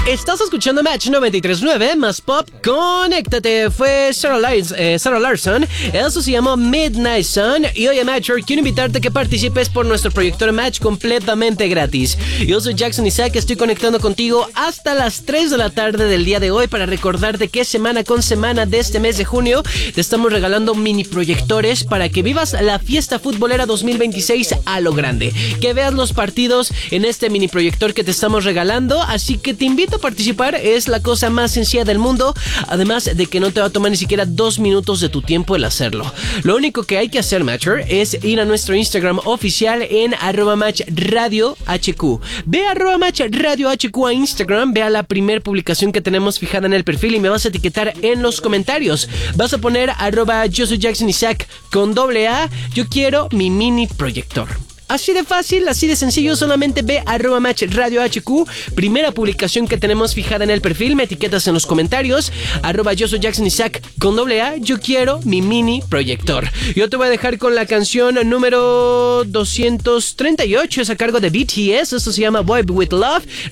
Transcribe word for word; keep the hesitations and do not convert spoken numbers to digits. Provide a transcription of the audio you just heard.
Estás escuchando Match noventa y tres punto nueve más Pop. Conéctate. Fue Sarah, Lars, eh, Sarah Larson. Eso se llamó Midnight Sun. Y hoy, Matcher, quiero invitarte a que participes por nuestro proyector Match completamente gratis. Yo soy Jackson Isaac. Estoy conectando contigo hasta las tres de la tarde del día de hoy para recordarte que semana con semana de este mes de junio te estamos regalando mini proyectores para que vivas la fiesta futbolera dos mil veintiséis a lo grande. Que veas los partidos en este mini proyector que te estamos regalando. Así que te invito a participar, es la cosa más sencilla del mundo, además de que no te va a tomar ni siquiera dos minutos de tu tiempo el hacerlo. Lo único que hay que hacer, Matcher, es ir a nuestro Instagram oficial en arroba match radio hq. Ve a arroba match radio hq a Instagram, ve a la primer publicación que tenemos fijada en el perfil y me vas a etiquetar en los comentarios. Vas a poner arroba yo soy Jackson Isaac con doble A, yo quiero mi mini proyector. Así de fácil, así de sencillo, solamente ve arroba match radio hq, primera publicación que tenemos fijada en el perfil, me etiquetas en los comentarios, arroba yo soy Jackson Isaac con doble A, yo quiero mi mini proyector. Yo te voy a dejar con la canción número doscientos treinta y ocho, es a cargo de B T S, esto se llama Vibe with Love.